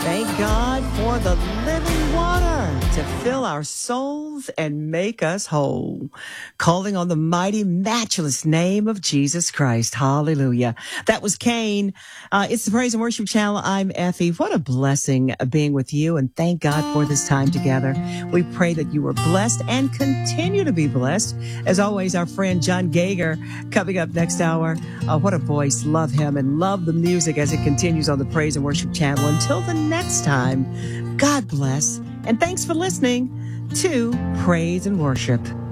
Thank God for the living water to fill our souls and make us whole. Calling on the mighty, matchless name of Jesus Christ. Hallelujah. That was Cain. It's the Praise and Worship Channel. I'm Effie. What a blessing being with you, and thank God for this time together. We pray that you were blessed and continue to be blessed. As always, our friend John Gager coming up next hour. What a voice. Love him and love the music as it continues on the Praise and Worship Channel. Until the next time, God bless, and thanks for listening to Praise and Worship.